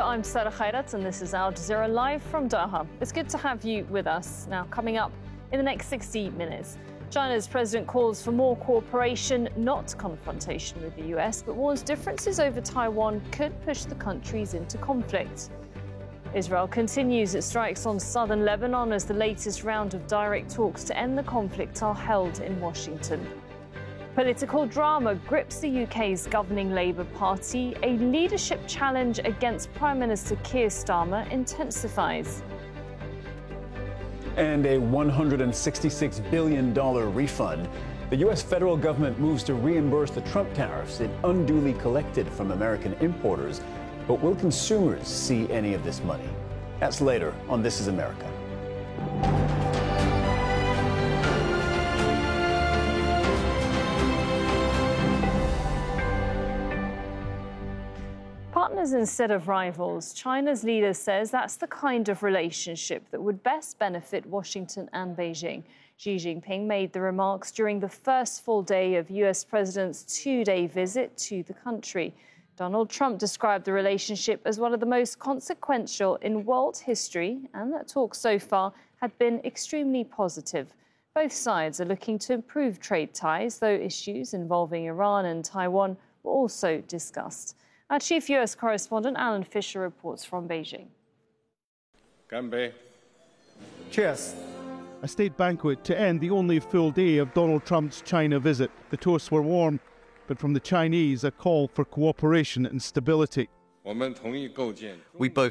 I'm Sarah Khairat and this is Al Jazeera Live from Doha. It's good to have you with us. Now, coming up in the next 60 minutes, China's president calls for more cooperation, not confrontation with the US, but warns differences over Taiwan could push the countries into conflict. Israel continues its strikes on southern Lebanon as the latest round of direct talks to end the conflict are held in Washington. Political drama grips the UK's governing Labour Party. A leadership challenge against Prime Minister Keir Starmer intensifies. And a $166 billion refund. The U.S. federal government moves to reimburse the Trump tariffs it unduly collected from American importers. But will consumers see any of this money? That's later on This Is America. Partners instead of rivals, China's leader says that's the kind of relationship that would best benefit Washington and Beijing. Xi Jinping made the remarks during the first full day of US President's two-day visit to the country. Donald Trump described the relationship as one of the most consequential in world history, and that talks so far had been extremely positive. Both sides are looking to improve trade ties, though issues involving Iran and Taiwan were also discussed. Our chief US correspondent Alan Fisher reports from Beijing. Ganbei. Cheers. A state banquet to end the only full day of Donald Trump's China visit. The toasts were warm, but from the Chinese, a call for cooperation and stability. We both